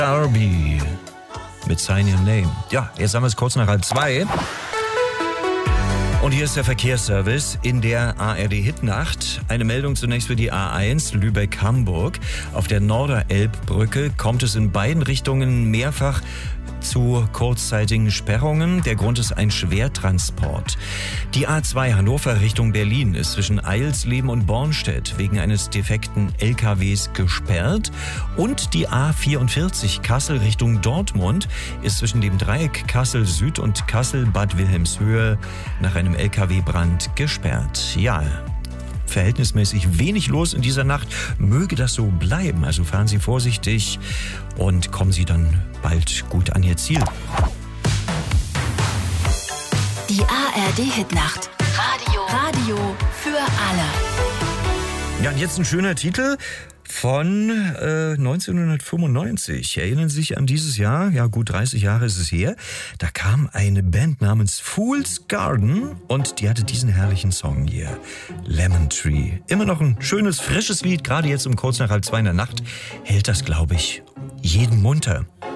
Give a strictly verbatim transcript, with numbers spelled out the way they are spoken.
Darby mit Sign Your Name. Ja, jetzt haben wir es kurz nach halb zwei. Und hier ist der Verkehrsservice in der A R D-Hitnacht. Eine Meldung zunächst für die A eins Lübeck-Hamburg. Auf der Norderelbbrücke kommt es in beiden Richtungen mehrfach zu kurzzeitigen Sperrungen. Der Grund ist ein Schwertransport. Die A zwei Hannover Richtung Berlin ist zwischen Eilsleben und Bornstedt wegen eines defekten L K Ws gesperrt. Und die A vierundvierzig Kassel Richtung Dortmund ist zwischen dem Dreieck Kassel Süd und Kassel Bad Wilhelmshöhe nach einem L K W-Brand gesperrt. Ja, verhältnismäßig wenig los in dieser Nacht. Möge das so bleiben. Also fahren Sie vorsichtig und kommen Sie dann bald gut an Ihr Ziel. Die A R D-Hitnacht. Radio. Radio für alle. Ja, und jetzt ein schöner Titel von äh, neunzehnhundertfünfundneunzig. Erinnern Sie sich an dieses Jahr? Ja, gut dreißig Jahre ist es her. Da kam eine Band namens Fool's Garden und die hatte diesen herrlichen Song hier, Lemon Tree. Immer noch ein schönes, frisches Lied, gerade jetzt um kurz nach halb zwei in der Nacht hält das, glaube ich, jeden munter.